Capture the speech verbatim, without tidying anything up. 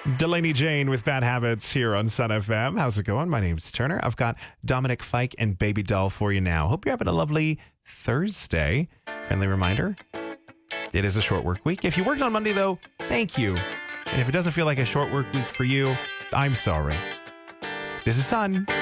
Delaney Jane with Bad Habits here on Sun F M. How's it going? My name's Turner. I've got Dominic Fike and Baby Doll for you now. Hope you're having a lovely Thursday. Friendly reminder, it is a short work week. If you worked on Monday, though, thank you. And if it doesn't feel like a short work week for you, I'm sorry. This is Sun.